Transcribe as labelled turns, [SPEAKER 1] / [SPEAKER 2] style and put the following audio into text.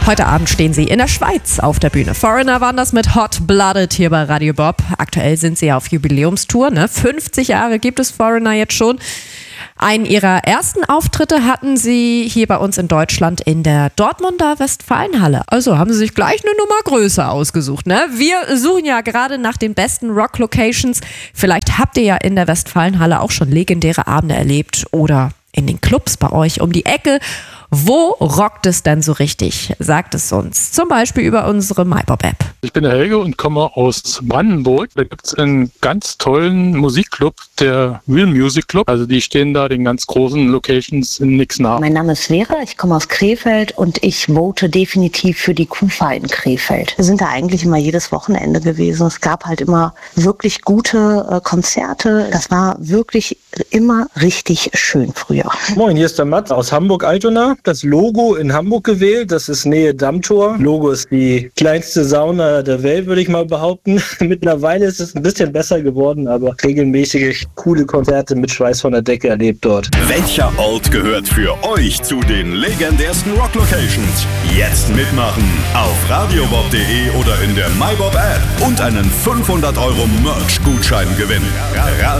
[SPEAKER 1] Heute Abend stehen sie in der Schweiz auf der Bühne. Foreigner waren das mit Hot Blooded hier bei Radio Bob. Aktuell sind sie auf Jubiläumstour. 50 Jahre gibt es Foreigner jetzt schon. Einen ihrer ersten Auftritte hatten sie hier bei uns in Deutschland in der Dortmunder Westfalenhalle. Also haben sie sich gleich eine Nummer größer ausgesucht. Wir suchen ja gerade nach den besten Rock-Locations. Vielleicht habt ihr ja in der Westfalenhalle auch schon legendäre Abende erlebt oder in den Clubs bei euch um die Ecke. Wo rockt es denn so richtig? Sagt es uns. Zum Beispiel über unsere MyBob-App.
[SPEAKER 2] Ich bin der Helge und komme aus Brandenburg. Da gibt es einen ganz tollen Musikclub, der Real Music Club. Also die stehen da den ganz großen Locations in nix nach.
[SPEAKER 3] Mein Name ist Vera, ich komme aus Krefeld und ich vote definitiv für die Kufa in Krefeld. Wir sind da eigentlich immer jedes Wochenende gewesen. Es gab halt immer wirklich gute Konzerte. Das war wirklich immer richtig schön früher.
[SPEAKER 4] Moin, hier ist der Matt aus Hamburg-Altona. Das Logo in Hamburg gewählt, das ist Nähe Dammtor. Logo ist die kleinste Sauna der Welt, würde ich mal behaupten. Mittlerweile ist es ein bisschen besser geworden, aber regelmäßig coole Konzerte mit Schweiß von der Decke erlebt dort.
[SPEAKER 5] Welcher Ort gehört für euch zu den legendärsten Rock-Locations? Jetzt mitmachen auf radiobob.de oder in der MyBob-App und einen 500 € Merch-Gutschein gewinnen.